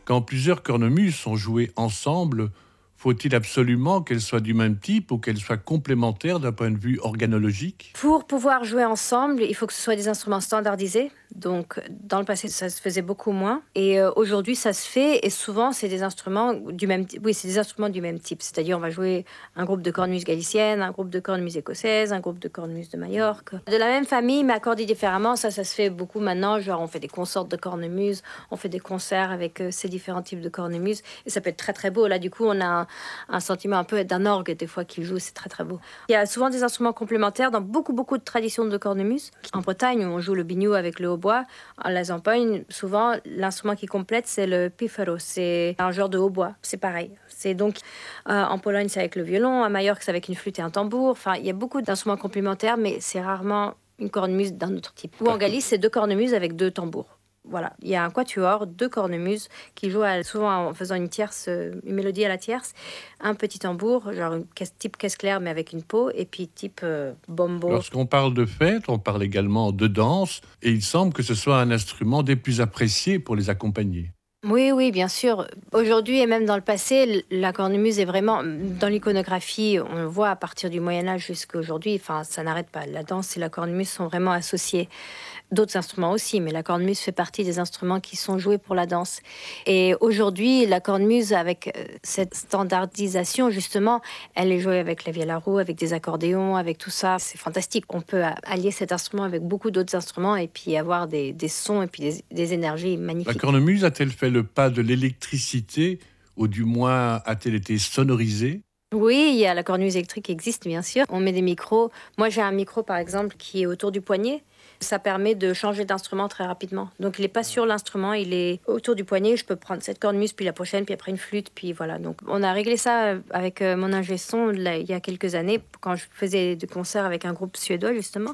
Quand plusieurs cornemuses sont jouées ensemble, faut-il absolument qu'elles soient du même type ou qu'elles soient complémentaires d'un point de vue organologique? Pour pouvoir jouer ensemble, il faut que ce soit des instruments standardisés. Donc, dans le passé, ça se faisait beaucoup moins. Et aujourd'hui, ça se fait. Et souvent, c'est des instruments du même type. Oui, c'est des instruments du même type. C'est-à-dire, on va jouer un groupe de cornemuses galiciennes, un groupe de cornemuses écossaises, un groupe de cornemuses de Majorque. De la même famille, mais accordés différemment. Ça se fait beaucoup maintenant. Genre, on fait des consorts de cornemuses. On fait des concerts avec ces différents types de cornemuses. Et ça peut être très, très beau. Là, du coup, on a un sentiment un peu d'un orgue, des fois, qui joue. C'est très, très beau. Il y a souvent des instruments complémentaires dans beaucoup de traditions de cornemuse. En Bretagne, où on joue le biniou avec le hautbois, en la Zampogne, souvent, l'instrument qui complète, c'est le pífaro. C'est un genre de hautbois. C'est pareil. C'est donc, en Pologne, c'est avec le violon. À Majorque, c'est avec une flûte et un tambour. Enfin, il y a beaucoup d'instruments complémentaires, mais c'est rarement une cornemuse d'un autre type. Ou en Galice, c'est 2 cornemuses avec 2 tambours. Voilà, il y a un quatuor, 2 cornemuses qui jouent souvent en faisant une tierce, une mélodie à la tierce, un petit tambour, genre type caisse claire mais avec une peau, et puis type bombo. Lorsqu'on parle de fête, on parle également de danse, et il semble que ce soit un instrument des plus appréciés pour les accompagner. Oui, oui, bien sûr. Aujourd'hui et même dans le passé, la cornemuse est vraiment dans l'iconographie. On le voit à partir du Moyen Âge jusqu'à aujourd'hui. Enfin, ça n'arrête pas. La danse et la cornemuse sont vraiment associées. D'autres instruments aussi, mais la cornemuse fait partie des instruments qui sont joués pour la danse. Et aujourd'hui, la cornemuse, avec cette standardisation, justement, elle est jouée avec la vielle à roue, avec des accordéons, avec tout ça. C'est fantastique. On peut allier cet instrument avec beaucoup d'autres instruments et puis avoir des sons et puis des énergies La magnifiques. cornemuse a-t-elle fait le pas de l'électricité, ou du moins a-t-elle été sonorisée? Oui, il y a la cornemuse électrique qui existe, bien sûr. On met des micros. Moi, j'ai un micro, par exemple, qui est autour du poignet. Ça permet de changer d'instrument très rapidement. Donc, il n'est pas sur l'instrument, il est autour du poignet. Je peux prendre cette cornemuse, puis la prochaine, puis après une flûte, puis voilà. Donc, on a réglé ça avec mon ingé son là, il y a quelques années, quand je faisais des concerts avec un groupe suédois, justement.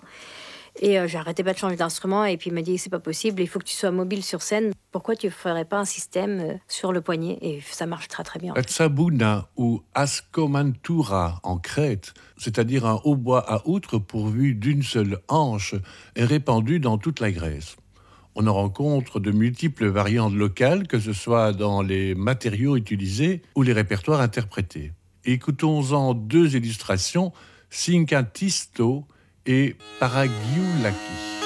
Et j'ai arrêté pas de changer d'instrument. Et puis il m'a dit, c'est pas possible, il faut que tu sois mobile sur scène. Pourquoi tu ferais pas un système sur le poignet? Et ça marche très très bien. La tsabouna ou askomantura en Crète, c'est-à-dire un hautbois à outre pourvu d'une seule hanche, est répandu dans toute la Grèce. On en rencontre de multiples variantes locales, que ce soit dans les matériaux utilisés ou les répertoires interprétés. Écoutons-en 2 illustrations, Synkatisto et Paragiulaki.